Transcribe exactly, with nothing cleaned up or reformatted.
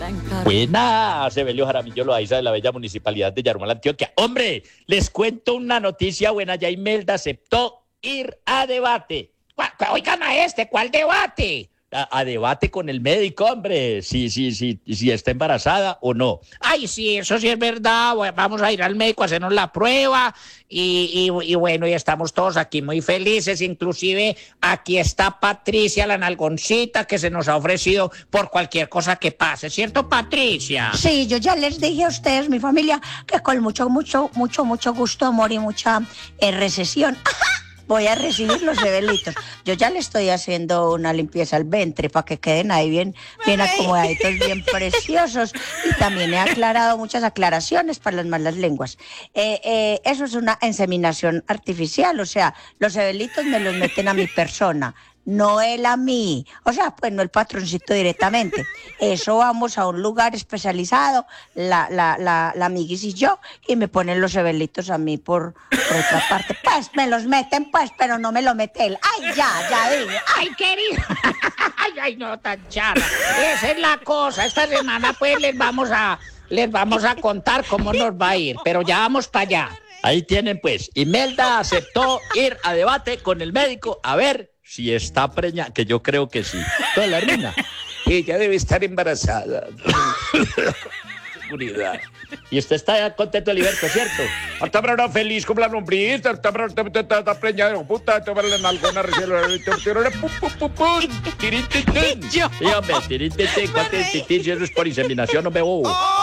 Buena, Sebelio Jaramillo Loaiza de la bella municipalidad de Yarumal, Antioquia. Hombre, les cuento una noticia buena. Ya Imelda aceptó ir a debate. Oigan a este, ¿cuál debate? A, a debate con el médico, hombre, si, si, si, si está embarazada o no. Ay, sí, eso sí es verdad. Vamos a ir al médico a hacernos la prueba y, y, y bueno, y estamos todos aquí muy felices. Inclusive aquí está Patricia, la nalgoncita, que se nos ha ofrecido por cualquier cosa que pase, ¿cierto, Patricia? Sí, yo ya les dije a ustedes, mi familia, que con mucho, mucho, mucho, mucho gusto, amor y mucha eh, recesión. Voy a recibir los cebelitos. Yo ya le estoy haciendo una limpieza al ventre para que queden ahí bien, bien acomodaditos, bien preciosos. Y también he aclarado muchas aclaraciones para las malas lenguas. Eh, eh, eso es una inseminación artificial, o sea, los cebelitos me los meten a mi persona. No él a mí, o sea, pues no el patroncito directamente. Eso vamos a un lugar especializado, la, la, la, la amiguis y yo, y me ponen los cebelitos a mí por, por otra parte. Pues me los meten, pues, pero no me lo mete él. Ay, ya, ya digo. Ay, querido. Ay, ay, no, tan charra. Esa es la cosa. Esta semana, pues, les vamos a, les vamos a contar cómo nos va a ir, pero ya vamos para allá. Ahí tienen, pues, Imelda aceptó ir a debate con el médico a ver si está preñada, que yo creo que sí. Toda la hermana. Ella debe estar embarazada. Seguridad. Y usted está contento, Heriberto, ¿cierto? Hasta ahora feliz como la lombriz, hasta ahora está preñada, puta, te vale la alguna recién, Sí, hombre, tiritín, ¿cuánto es titín? Si eso es por inseminación, no me bobo.